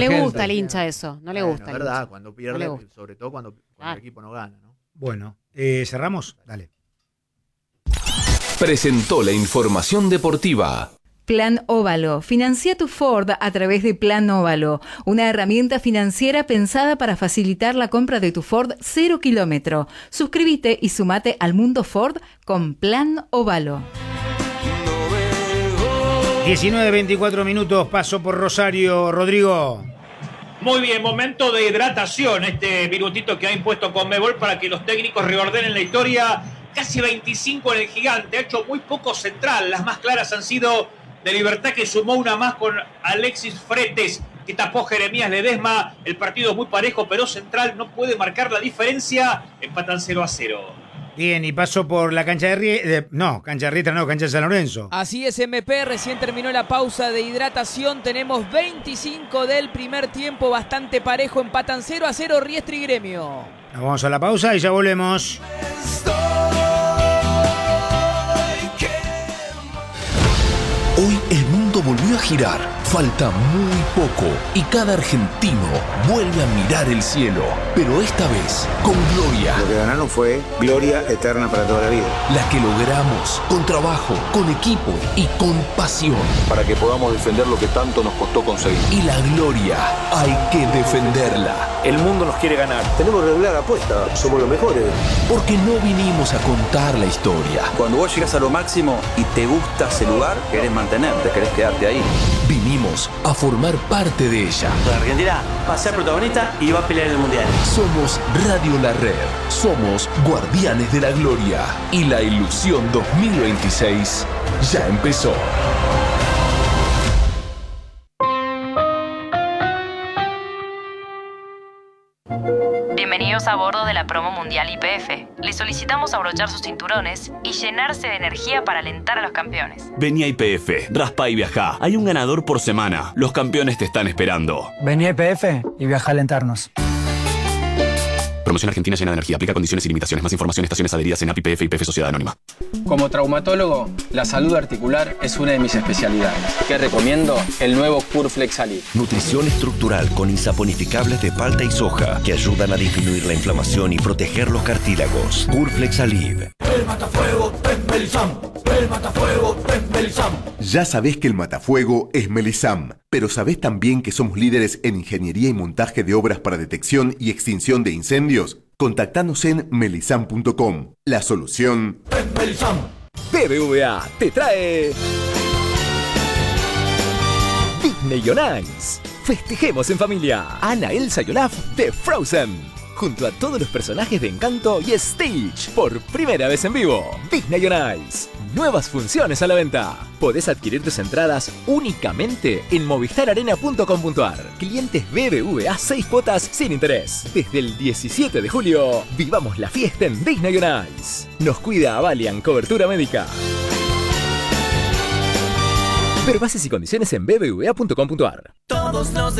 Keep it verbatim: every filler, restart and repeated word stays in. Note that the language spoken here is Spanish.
le gente. gusta al hincha eso, no le Bueno, gusta. Es al verdad, hincha. cuando No pierde, le gusta. sobre todo cuando, cuando Claro. el equipo no gana, ¿no? Bueno, eh, ¿cerramos? Dale. Presentó la información deportiva. Plan Óvalo. Financia tu Ford a través de Plan Óvalo, una herramienta financiera pensada para facilitar la compra de tu Ford cero kilómetro. Suscríbete y sumate al mundo Ford con Plan Óvalo. diecinueve veinticuatro minutos, paso por Rosario. Rodrigo. Muy bien, momento de hidratación, este minutito que ha impuesto Conmebol para que los técnicos reordenen la historia. Casi veinticinco en el Gigante, ha hecho muy poco central. Las más claras han sido de Libertad, que sumó una más con Alexis Fretes, que tapó Jeremías Ledesma. El partido es muy parejo, pero Central no puede marcar la diferencia. Empatan cero a cero. Bien, y paso por la cancha de Riestra. No, cancha de Riestra no, cancha de San Lorenzo. Así es, M P, recién terminó la pausa de hidratación, tenemos veinticinco del primer tiempo, bastante parejo, empatan cero a cero Riestra y Gremio. Nos vamos a la pausa y ya volvemos. Hoy el mundo volvió a girar. Falta muy poco y cada argentino vuelve a mirar el cielo. Pero esta vez con gloria. Lo que ganaron fue gloria eterna para toda la vida. La que logramos con trabajo, con equipo y con pasión. Para que podamos defender lo que tanto nos costó conseguir. Y la gloria hay que defenderla. El mundo nos quiere ganar. Tenemos que regular la apuesta. Somos los mejores. Porque no vinimos a contar la historia. Cuando vos llegas a lo máximo y te gusta ese lugar, querés mantenerte, querés quedarte ahí. Vinimos a formar parte de ella. La Argentina va a ser protagonista y va a pelear en el Mundial. Somos Radio La Red. Somos Guardianes de la Gloria. Y la ilusión dos mil veintiséis ya empezó. Bienvenidos a bordo de la promo mundial Y P F. Les solicitamos abrochar sus cinturones y llenarse de energía para alentar a los campeones. Vení a Y P F, raspa y viajá. Hay un ganador por semana. Los campeones te están esperando. Vení a Y P F y viaja a alentarnos. Promoción Argentina llena de energía. Aplica condiciones y limitaciones. Más información, estaciones adheridas en A P I P F y P F Sociedad Anónima. Como traumatólogo, la salud articular es una de mis especialidades. ¿Qué recomiendo? El nuevo Curflex Alive. Nutrición estructural con insaponificables de palta y soja que ayudan a disminuir la inflamación y proteger los cartílagos. Curflex Alive. El matafuego es Melisam. El matafuego es Melisam. Ya sabés que el matafuego es Melisam, pero ¿sabés también que somos líderes en ingeniería y montaje de obras para detección y extinción de incendios? Contactanos en melisam punto com. La solución es Melisam. B B V A te trae Disney on Ice. Festejemos en familia. Anna, Elsa y Olaf de Frozen, junto a todos los personajes de Encanto y Stitch, por primera vez en vivo. Disney on Ice. Nuevas funciones a la venta. Podés adquirir tus entradas únicamente en movistar arena punto com punto ar. Clientes B B V A seis cuotas sin interés. Desde el diecisiete de julio, vivamos la fiesta en Disney on Ice. Nos cuida Avalian Cobertura Médica. Ver bases y condiciones en b b v a punto com punto ar. Todos nos